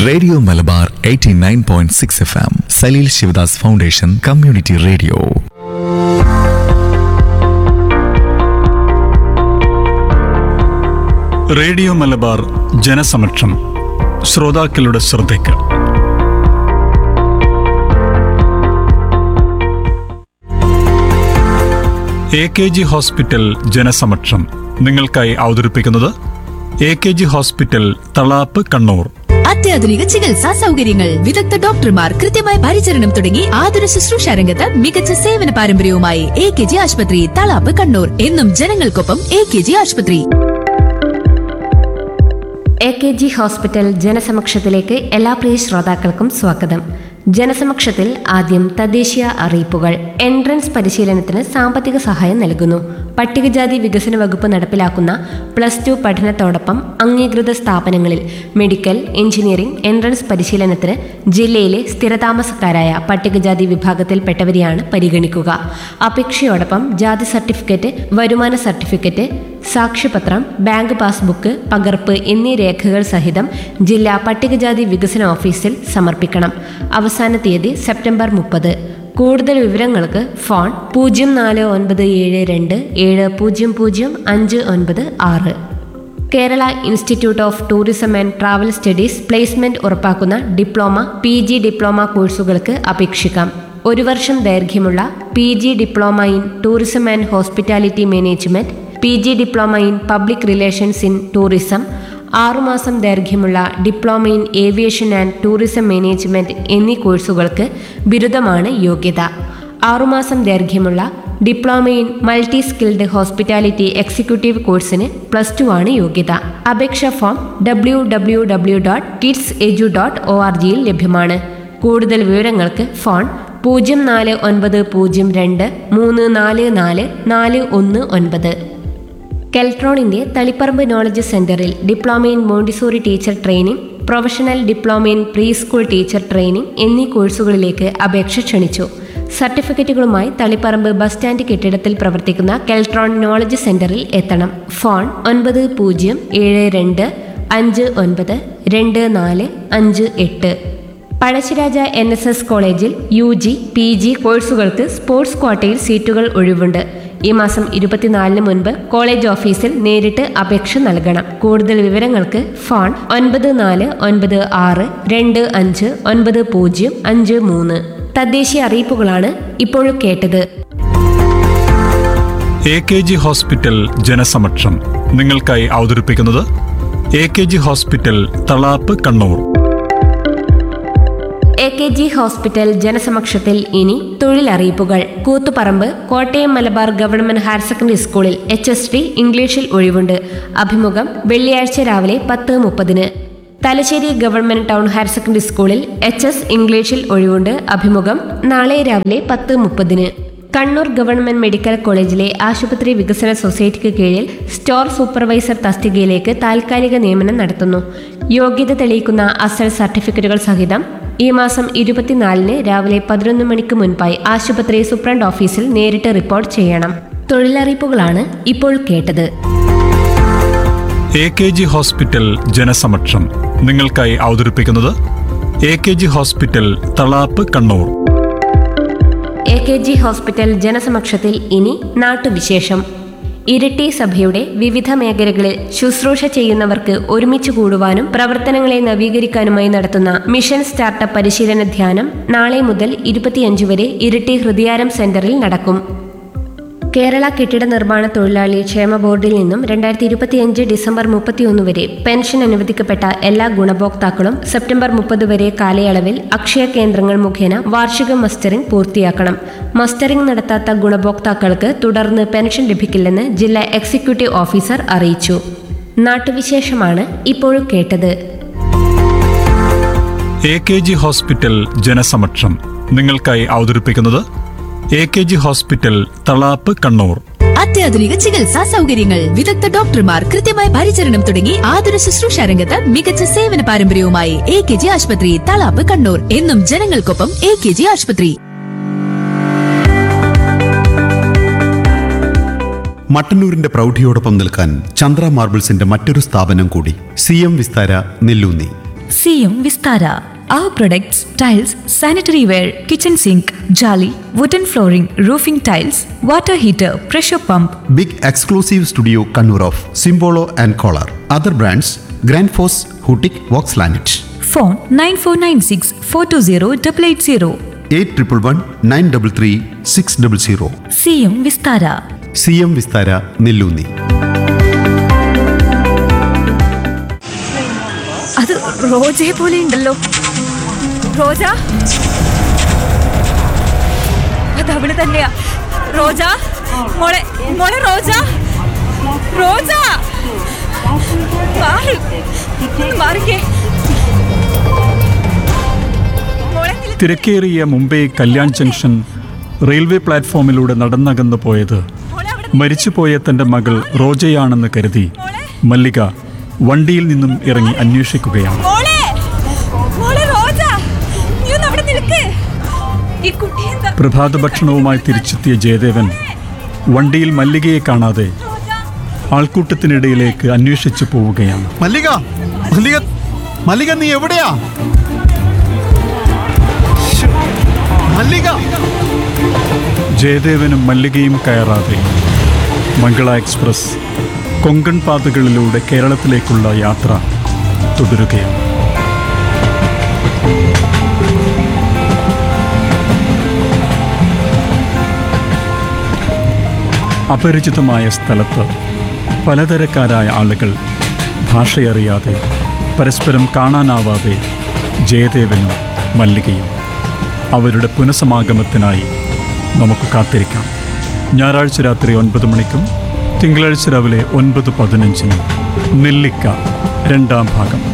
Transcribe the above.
Radio Malabar 89.6 FM Saleel Sivadas foundation community radio. Radio Malabar ജനസമക്ഷം. ശ്രോതാക്കളുടെ ശ്രദ്ധയ്ക്ക് AKG hospital ജനസമക്ഷം നിങ്ങൾക്കായി അവതരിപ്പിക്കുന്നത് AKG ഹോസ്പിറ്റൽ തളാപ്പ് കണ്ണൂർ. അത്യാധുനിക ചികിത്സാ സൗകര്യങ്ങൾ, വിദഗ്ധ ഡോക്ടർമാർ, കൃത്യമായ പരിചരണം തുടങ്ങി ആതുര ശുശ്രൂഷ രംഗത്ത് മികച്ച സേവന പാരമ്പര്യവുമായി AKG ആശുപത്രി തളാപ്പ് കണ്ണൂർ. എന്നും ജനങ്ങൾക്കൊപ്പം AKG ആശുപത്രി. AKG ഹോസ്പിറ്റൽ ജനസമക്ഷത്തിലേക്ക് എല്ലാ പ്രിയ ശ്രോതാക്കൾക്കും സ്വാഗതം. ജനസമക്ഷത്തിൽ ആദ്യം തദ്ദേശീയ അറിയിപ്പുകൾ. എൻട്രൻസ് പരിശീലനത്തിന് സാമ്പത്തിക സഹായം നൽകുന്നു. പട്ടികജാതി വികസന വകുപ്പ് നടപ്പിലാക്കുന്ന +2 പഠനത്തോടൊപ്പം അംഗീകൃത സ്ഥാപനങ്ങളിൽ മെഡിക്കൽ, എഞ്ചിനീയറിംഗ് എൻട്രൻസ് പരിശീലനത്തിന് ജില്ലയിലെ സ്ഥിരതാമസക്കാരായ പട്ടികജാതി വിഭാഗത്തിൽപ്പെട്ടവരെയാണ് പരിഗണിക്കുക. അപേക്ഷയോടൊപ്പം ജാതി സർട്ടിഫിക്കറ്റ്, വരുമാന സർട്ടിഫിക്കറ്റ്, സാക്ഷ്യപത്രം, ബാങ്ക് പാസ്ബുക്ക് പകർപ്പ് എന്നീ രേഖകൾ സഹിതം ജില്ലാ പട്ടികജാതി വികസന ഓഫീസിൽ സമർപ്പിക്കണം. അവസാന തീയതി സെപ്റ്റംബർ 30. കൂടുതൽ വിവരങ്ങൾക്ക് phone 0492700596. Kerala institute of tourism and travel studies placement ഉറപ്പാക്കുന്ന ഡിപ്ലോമ, PG ഡിപ്ലോമ കോഴ്സുകൾക്ക് അപേക്ഷിക്കാം. 1 വർഷം ദൈർഘ്യമുള്ള PG diploma in tourism and hospitality management, PG diploma in public relations in tourism, 6 മാസം ദൈർഘ്യമുള്ള diploma in aviation and tourism management എന്നീ കോഴ്സുകൾക്ക് ബിരുദമാണ് യോഗ്യത. 6 മാസം ദൈർഘ്യമുള്ള diploma in multi skilled hospitality executive കോഴ്സിന് +2 ആണ് യോഗ്യത. അപേക്ഷാ ഫോം www.kidsedu.org ലഭ്യമാണ്. കൂടുതൽ വിവരങ്ങൾക്ക് ഫോൺ 0492344419. കെൽട്രോണിന്റെ തളിപ്പറമ്പ് നോളജ് സെന്ററിൽ diploma in Montessori teacher training, professional diploma in pre school teacher training എന്നീ കോഴ്സുകളിലേക്ക് അപേക്ഷ ക്ഷണിച്ചു. സർട്ടിഫിക്കറ്റുകളുമായി തളിപ്പറമ്പ് ബസ് സ്റ്റാൻഡ് കെട്ടിടത്തിൽ പ്രവർത്തിക്കുന്ന കെൽട്രോൺ നോളജ് സെന്ററിൽ എത്തണം. ഫോൺ 9072959248. പഴശ്ശിരാജ NSS കോളേജിൽ UG, PG കോഴ്സുകൾക്ക് സ്പോർട്സ് ക്വാട്ടയിൽ സീറ്റുകൾ ഒഴിവുണ്ട്. ഈ മാസം 24 മുൻപ് കോളേജ് ഓഫീസിൽ നേരിട്ട് അപേക്ഷ നൽകണം. കൂടുതൽ വിവരങ്ങൾക്ക് ഫോൺ 9496259053. തദ്ദേശീയ അറിയിപ്പുകളാണ് ഇപ്പോൾ കേട്ടത്. AKG ഹോസ്പിറ്റൽ ജനസമക്ഷം നിങ്ങൾക്കായി അവതരിപ്പിക്കുന്നത് AKG hospital Thalap Kannur. AKG hospital ജനസമക്ഷത്തിൽ ഇനി തൊഴിലറിയിപ്പുകൾ. Koothuparamba Kottayam Malabar government higher secondary സ്കൂളിൽ HST ഇംഗ്ലീഷിൽ ഒഴിവുണ്ട്. അഭിമുഖം വെള്ളിയാഴ്ച രാവിലെ 10:30. Thalassery government town higher secondary സ്കൂളിൽ HS ഇംഗ്ലീഷിൽ ഒഴിവുണ്ട്. അഭിമുഖം നാളെ രാവിലെ 10:30. കണ്ണൂർ ഗവൺമെന്റ് മെഡിക്കൽ കോളേജിലെ ആശുപത്രി വികസന സൊസൈറ്റിക്ക് കീഴിൽ സ്റ്റോർ സൂപ്പർവൈസർ തസ്തികയിലേക്ക് താൽക്കാലിക നിയമനം നടത്തുന്നു. യോഗ്യത തെളിയിക്കുന്ന അസൽ സർട്ടിഫിക്കറ്റുകൾ സഹിതം ഈ മാസം 24 രാവിലെ 11 മണിക്ക് മുൻപായി ആശുപത്രി സൂപ്രണ്ട് ഓഫീസിൽ നേരിട്ട് റിപ്പോർട്ട് ചെയ്യണം. തൊഴിലറിയിപ്പുകളാണ് ഇപ്പോൾ കേട്ടത്. AKG ഹോസ്പിറ്റൽ ജനസമക്ഷം നിങ്ങൾക്കായി അവതരിപ്പിക്കുന്നത് AKG hospital Thalap Kannur. AKG hospital ജനസമക്ഷത്തിൽ ഇനി നാട്ടുവിശേഷം. ഇരിട്ടി സഭയുടെ വിവിധ മേഖലകളിൽ ശുശ്രൂഷ ചെയ്യുന്നവർക്ക് ഒരുമിച്ച് കൂടുവാനും പ്രവർത്തനങ്ങളെ നവീകരിക്കാനുമായി നടത്തുന്ന മിഷൻ സ്റ്റാർട്ടപ്പ് പരിശീലന ധ്യാനം നാളെ മുതൽ 25 വരെ ഇരിട്ടി ഹൃദയാരം സെന്ററിൽ നടക്കും. കേരള കെട്ടിട നിർമ്മാണ തൊഴിലാളി ക്ഷേമ ബോർഡിൽ നിന്നും 2025 ഡിസംബർ 31 വരെ പെൻഷൻ അനുവദിക്കപ്പെട്ട എല്ലാ ഗുണഭോക്താക്കളും സെപ്റ്റംബർ 30 വരെ കാലയളവിൽ അക്ഷയ കേന്ദ്രങ്ങൾ മുഖേന വാർഷിക മസ്റ്ററിംഗ് പൂർത്തിയാക്കണം. മസ്റ്ററിംഗ് നടത്താത്ത ഗുണഭോക്താക്കൾക്ക് തുടർന്ന് പെൻഷൻ ലഭിക്കില്ലെന്ന് ജില്ലാ എക്സിക്യൂട്ടീവ് ഓഫീസർ അറിയിച്ചു. നാട്ടുവിശേഷമാണ് ഇപ്പോൾ കേട്ടത്. AKG ഹോസ്പിറ്റൽ ജനസമക്ഷം നിങ്ങൾക്കായി അവതരിപ്പിക്കുന്നത് AKG ഹോസ്പിറ്റൽ തളാപ്പ് കണ്ണൂർ. അത്യാധുനിക ചികിത്സാ സൗകര്യങ്ങൾ, വിദഗ്ധ ഡോക്ടർമാർ, കൃത്യമായ പരിചരണം തുടങ്ങി ആതുര ശുശ്രൂഷ രംഗത്ത് മികച്ച സേവന പാരമ്പര്യവുമായി AKG ആശുപത്രി തളാപ്പ് കണ്ണൂർ. എന്നും ജനങ്ങൾക്കൊപ്പം AKG ആശുപത്രി. മട്ടന്നൂരിന്റെ പ്രൗഢിയോടൊപ്പം നിൽക്കാൻ ചന്ദ്ര മാർബിൾസിന്റെ മറ്റൊരു സ്ഥാപനം കൂടി, CM Vistara Nelloonni. CM Vistara. Our products, tiles, sanitary ware, kitchen sink, jolly, wooden flooring, roofing tiles, water heater, pressure pump. Big exclusive studio Kannur of Simbolo and Collar. Other brands Grand Force, Hutik, Vox Lanet. Phone 9496 420 880. 8111 933 600. CM Vistara. CM Vistara Nelloonni. അത് റോജയെ പോലെ ഉണ്ടല്ലോ. റോജ, അത് അവള് തന്നെയാ. റോജ, മോളെ മോളെ റോജ, റോജ മാറി, മാറിക്കേ. തിരക്കേറിയ മുംബൈ കല്യാൺ ജംഗ്ഷൻ റെയിൽവേ പ്ലാറ്റ്ഫോമിലൂടെ നടന്നകന്നു പോയത് മരിച്ചുപോയ തന്റെ മകൾ റോജയാണെന്ന് കരുതി മല്ലിക വണ്ടിയിൽ നിന്നും ഇറങ്ങി അന്വേഷിക്കുകയാണ്. പ്രഭാത ഭക്ഷണവുമായി തിരിച്ചെത്തിയ ജയദേവൻ വണ്ടിയിൽ മല്ലികയെ കാണാതെ ആൾക്കൂട്ടത്തിനിടയിലേക്ക് അന്വേഷിച്ചു പോവുകയാണ്. മല്ലിക, മല്ലിക, മല്ലിക, നീ എവിടെയാ? മല്ലിക. ജയദേവനും മല്ലികയും കയറാതെ മംഗള എക്സ്പ്രസ് കൊങ്കൺ പാതകളിലൂടെ കേരളത്തിലേക്കുള്ള യാത്ര തുടരുകയാണ്. അപരിചിതമായ സ്ഥലത്ത് പലതരക്കാരായ ആളുകൾ, ഭാഷയറിയാതെ പരസ്പരം കാണാനാവാതെ ജയദേവനും മല്ലികയും. അവരുടെ പുനഃസമാഗമത്തിനായി നമുക്ക് കാത്തിരിക്കാം. ഞായറാഴ്ച രാത്രി 9 മണിക്കും തിങ്കളാഴ്ച രാവിലെ 9:15 നെല്ലിക്ക 2ാം ഭാഗം.